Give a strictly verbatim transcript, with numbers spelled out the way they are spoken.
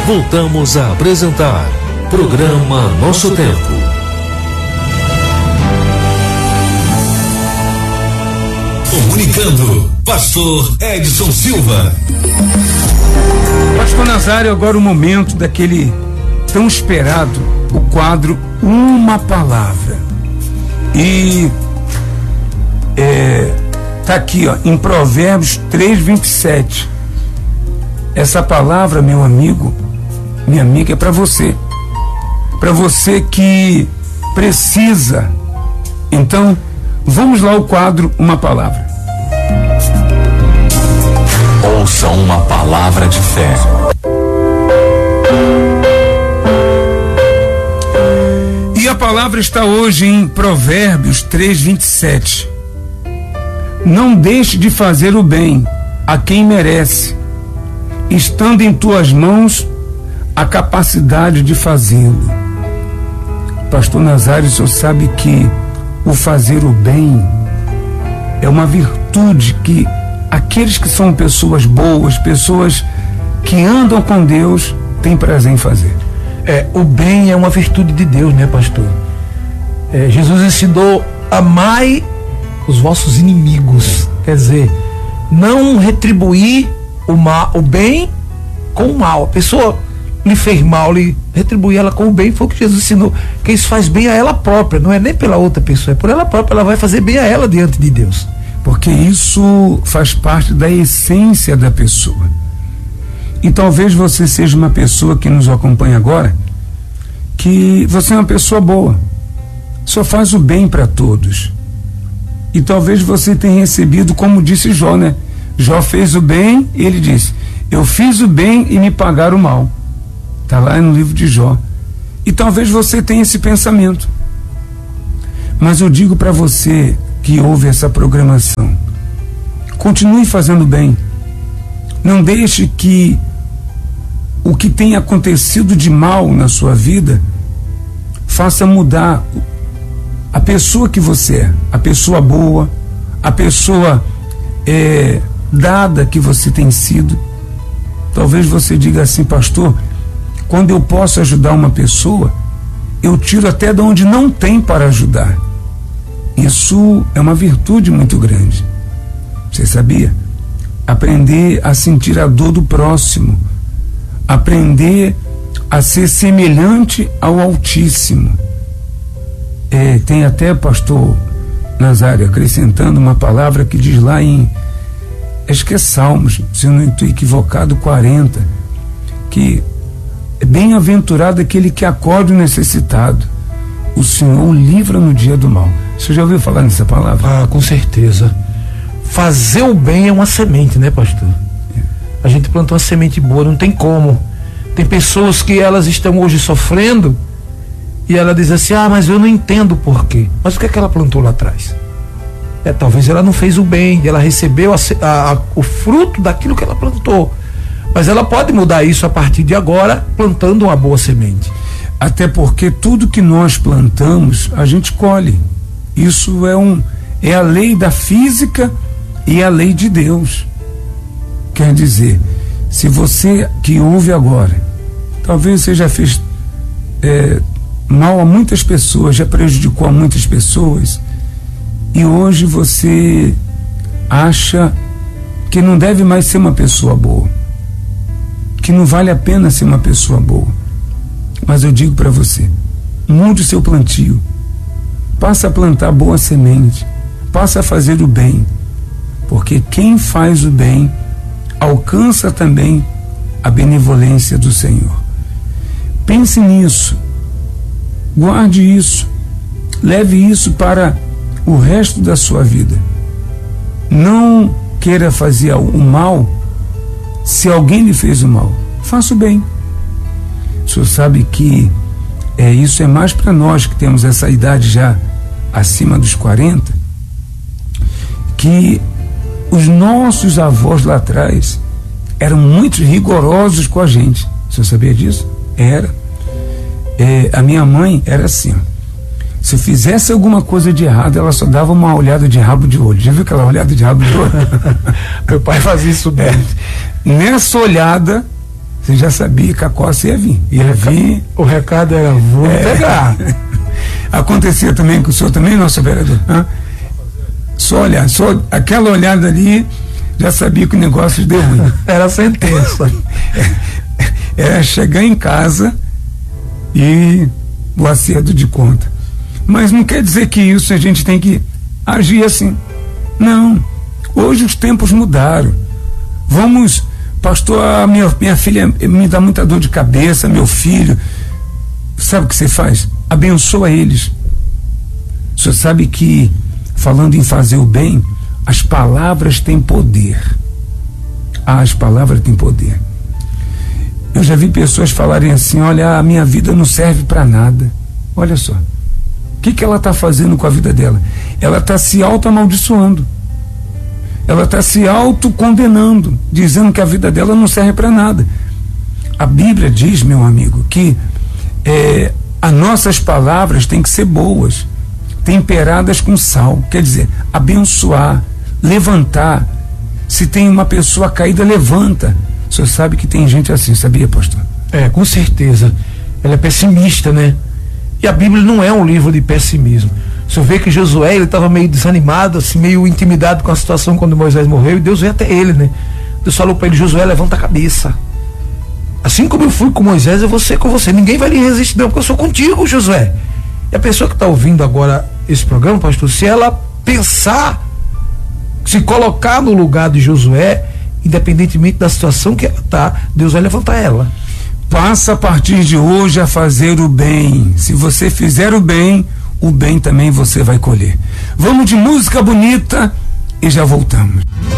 voltamos a apresentar Programa Nosso Tempo. Comunicando, Pastor Edson Silva. Pastor Nazário, agora o momento daquele tão esperado, o quadro Uma Palavra. E é, tá aqui, ó, em Provérbios três, vinte e sete. Essa palavra, meu amigo, minha amiga, é para você. Para você que precisa. Então, vamos lá ao quadro Uma Palavra. Ouça uma palavra de fé. E a palavra está hoje em Provérbios três, vinte e sete. Não deixe de fazer o bem a quem merece, estando em tuas mãos a capacidade de fazê-lo. Pastor Nazário, o senhor sabe que o fazer o bem é uma virtude que aqueles que são pessoas boas, pessoas que andam com Deus, têm prazer em fazer. É, o bem é uma virtude de Deus, né, pastor? É, Jesus ensinou: amai os vossos inimigos. Quer dizer, não retribuir o, mal, o bem com o mal. A pessoa lhe fez mal, lhe retribuir ela com o bem, foi o que Jesus ensinou, que isso faz bem a ela própria, não é nem pela outra pessoa, é por ela própria, ela vai fazer bem a ela diante de Deus. Porque isso faz parte da essência da pessoa. E talvez você seja uma pessoa que nos acompanha agora, que você é uma pessoa boa, só faz o bem para todos. E talvez você tenha recebido, como disse Jó, né? Jó fez o bem e ele disse: eu fiz o bem e me pagaram o mal. Está lá no livro de Jó. E talvez você tenha esse pensamento. Mas eu digo para você que ouve essa programação: continue fazendo bem. Não deixe que o que tem acontecido de mal na sua vida faça mudar a pessoa que você é, a pessoa boa, a pessoa é, dada que você tem sido. Talvez você diga assim: pastor, quando eu posso ajudar uma pessoa, eu tiro até de onde não tem para ajudar. Isso é uma virtude muito grande. Você sabia? Aprender a sentir a dor do próximo, aprender a ser semelhante ao Altíssimo. É, tem até, pastor Nazário, acrescentando uma palavra que diz lá em, acho que é Salmos, se eu não estou equivocado, quarenta, que é bem-aventurado aquele que acolhe o necessitado, o Senhor o livra no dia do mal. Você já ouviu falar nessa palavra? Ah, com certeza. Fazer o bem é uma semente, né, pastor? É. A gente plantou uma semente boa, não tem como. Tem pessoas que elas estão hoje sofrendo e ela diz assim: ah, mas eu não entendo por quê. Mas o que é que ela plantou lá atrás? É, talvez ela não fez o bem, ela recebeu a, a, a, o fruto daquilo que ela plantou. Mas ela pode mudar isso a partir de agora, plantando uma boa semente. Até porque tudo que nós plantamos, a gente colhe. Isso é, um, é a lei da física e a lei de Deus. Quer dizer, se você que ouve agora, talvez você já fez é, mal a muitas pessoas, já prejudicou a muitas pessoas, e hoje você acha que não deve mais ser uma pessoa boa, que não vale a pena ser uma pessoa boa. Mas eu digo para você: mude o seu plantio, passa a plantar boa semente, passa a fazer o bem, porque quem faz o bem alcança também a benevolência do Senhor. Pense nisso, guarde isso, leve isso para o resto da sua vida. Não queira fazer o mal. Se alguém lhe fez o mal, faça o bem. O senhor sabe que é, isso é mais para nós que temos essa idade já acima dos quarenta, que os nossos avós lá atrás eram muito rigorosos com a gente. O senhor sabia disso? Era. É, a minha mãe era assim: se eu fizesse alguma coisa de errado, ela só dava uma olhada de rabo de olho. Já viu aquela olhada de rabo de olho? Meu pai fazia isso bem. É. Nessa olhada, Você já sabia que a coça ia vir. Ia vir. O recado era, vou é, pegar. Acontecia também com o senhor também, nosso vereador? Hã? Só olhar, só aquela olhada ali, já sabia que o negócio deu ruim. Era a sentença. Era chegar em casa e o acerto de conta. Mas não quer dizer que isso a gente tem que agir assim. Não. Hoje os tempos mudaram. Vamos, pastor, a minha, minha filha me dá muita dor de cabeça, meu filho. Sabe o que você faz? Abençoa eles. O senhor sabe que, falando em fazer o bem, as palavras têm poder. Ah, as palavras têm poder. Eu já vi pessoas falarem assim, olha, a minha vida não serve para nada. Olha só. O que, que ela está fazendo com a vida dela? Ela está se auto-amaldiçoando. Ela está se auto-condenando, dizendo que a vida dela não serve para nada. A Bíblia diz, meu amigo, que é, as nossas palavras têm que ser boas, temperadas com sal. Quer dizer, abençoar, levantar. Se tem uma pessoa caída, levanta. O senhor sabe que tem gente assim, sabia, pastor? É, com certeza. Ela é pessimista, né? E a Bíblia não é um livro de pessimismo. O senhor vê que Josué, ele estava meio desanimado, assim, meio intimidado com a situação quando Moisés morreu, e Deus veio até ele, né? Deus falou para ele, Josué, levanta a cabeça. Assim como eu fui com Moisés, eu vou ser com você. Ninguém vai lhe resistir, não, porque eu sou contigo, Josué. E a pessoa que está ouvindo agora esse programa, pastor, se ela pensar, se colocar no lugar de Josué, independentemente da situação que ela está, Deus vai levantar ela. Passa a partir de hoje a fazer o bem. Se você fizer o bem, o bem também você vai colher. Vamos de música bonita e já voltamos.